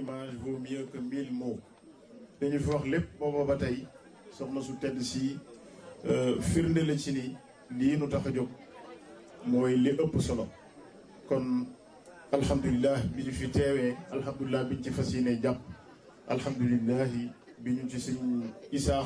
image vaut mieux que 1000 mots dañu fi wax lépp booba ba tey soxna su tedd si firnde la ci ni lii nu tax a jóg mooy li ëpp solo kon alhamdulilah bi ñu fi teewee alhamdulilah bi ñu ci fas yéene jàpp alhamdulilah bi ñu ci sëñ Isaa